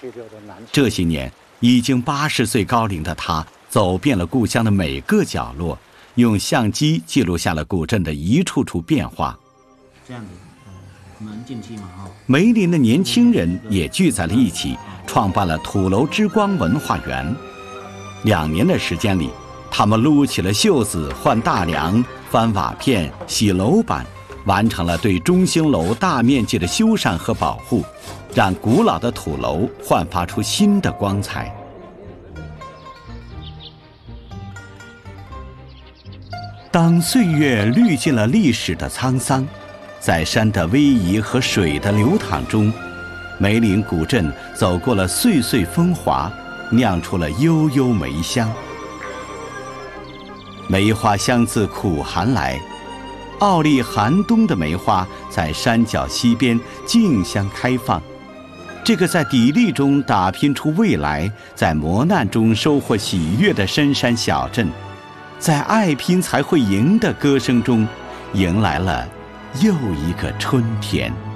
这些年，已经80岁高龄的他，走遍了故乡的每个角落，用相机记录下了古镇的一处处变化。 这样子，我们进去嘛哈。 梅林的年轻人也聚在了一起，创办了土楼之光文化园。2年的时间里，他们撸起了袖子，换大梁，翻瓦片，洗楼板，完成了对中兴楼大面积的修缮和保护，让古老的土楼焕发出新的光彩。当岁月滤尽了历史的沧桑，在山的逶迤和水的流淌中，梅林古镇走过了岁岁风华，酿出了悠悠梅香。梅花香自苦寒来，傲立寒冬的梅花在山脚溪边竞相开放。这个在砥砺中打拼出未来，在磨难中收获喜悦的深山小镇，在爱拼才会赢的歌声中，迎来了又一个春天。